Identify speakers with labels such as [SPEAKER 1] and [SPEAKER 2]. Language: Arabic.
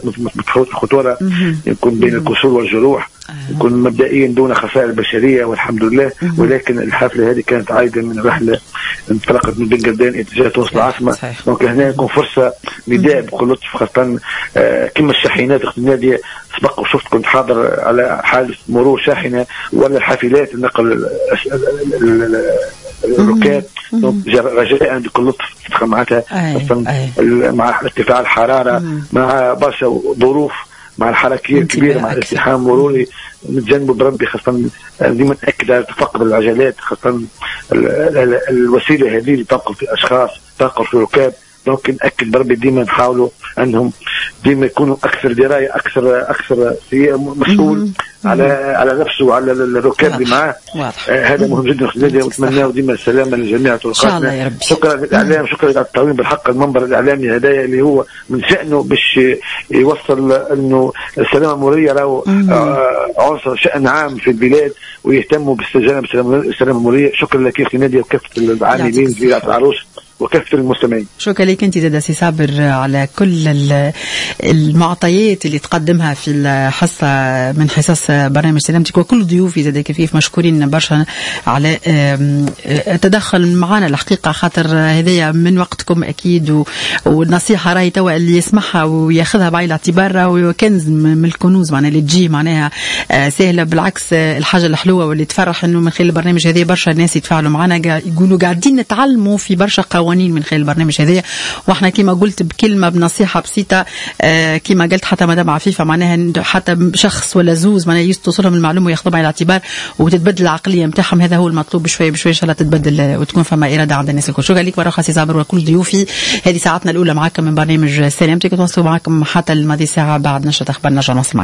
[SPEAKER 1] متفاوت الخطوره، يكون بين الكسور والجروح، يكون مبدئيا دون خسائر بشريه والحمد لله. ولكن الحفله هذه كانت عائده من رحله انطلقت من بن جردان اتجاه توصل العاصمه. دونك هنا يكون فرصه نداء بكل لطف، خاصه كما الشاحنات اختي ناديه سبق وشفت كنت حاضر على حادث مرور شاحنه ولا الحافلات النقل الركاب. رجاء بكل لطف تدخل معناتها مع ارتفاع الحراره، مع برشا ظروف، مع الحركيه الكبيره، مع الازدحام المروري، نتجنبوا بربي، خاصه ديما ناكد على تفقد العجلات، خاصه الوسيله هذه اللي تنقل في اشخاص، تنقل في ركاب. ممكن نأكد بربي ديما نحاولوا أنهم ديما يكونوا أكثر دراية، أكثر مسؤول على نفسه وعلى الركاب اللي معاه. هذا مهم جدا خلينا ونتمنى ديما السلامة لجميع طرقاتنا. شكرا للإعلام، شكرا للتعاون بالحق المنبر الإعلامي هدايا اللي هو من شأنه باش يوصل أنه السلامة المرورية له عنصر شأن عام في البلاد ويهتموا باستجابة السلامة المرورية. شكرا لك يا أختي نادية وكافة العاملين في ولاية العروش وكافة المستمعين.
[SPEAKER 2] شكرا لك انت زاد سي صابر على كل المعطيات اللي تقدمها في الحصة من حصص برنامج سلامتك، وكل ضيوفي زاد كفيف مشكورين برشا على التدخل معنا الحقيقة، خاطر هذايا من وقتكم أكيد، والنصيحة راهي توا اللي يسمعها وياخذها بعين الاعتبار وكنز من الكنوز معناها اللي تجي معناها سهلة. بالعكس الحاجة الحلوة واللي تفرح انه من خلال البرنامج هذا برشا ناس يتفاعلوا معنا، يقولوا قاعدين نتعلموا في برشا قوانين من خلال البرنامج هذا. واحنا كما قلت بكلمة بنصيحة بسيطة كما قلت حتى مدام عفيفة معناها حتى شخص ولا زوز معناها توصلهم المعلومة وياخذوا بعين الاعتبار وتتبدل العقلية متاعهم. هذا هو المطلوب، بشوي بشوي ان شاء الله تتبدل وتكون فما إرادة عند الناس الكل. شكرا لك بروخة سي صابر وكل ضيوفي. هذه ساعتنا الأولى معكم من برنامج سلامتك، تواصلوا معكم حتى الماضي ساعة بعد نشرة أخبار نرجع نسمع.